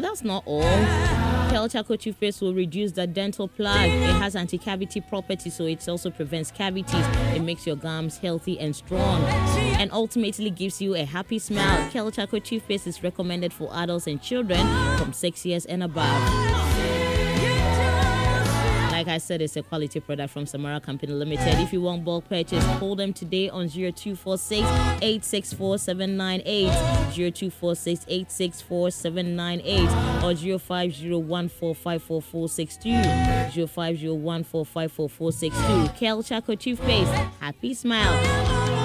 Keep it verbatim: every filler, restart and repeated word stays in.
that's not all. Kel Charcoal toothpaste will reduce the dental plaque. It has anti-cavity properties, so it also prevents cavities. It makes your gums healthy and strong, and ultimately gives you a happy smile. Kel Charcoal toothpaste is recommended for adults and children from six years and above. Like I said, it's a quality product from Samara Company Limited. If you want bulk purchase, call them today on zero two four six, eight six four, seven nine eight, zero two four six, eight six four, seven nine eight, or zero five zero one four five four four six two, zero five zero one four five four four six two. Kel Charcoal toothpaste, happy smile.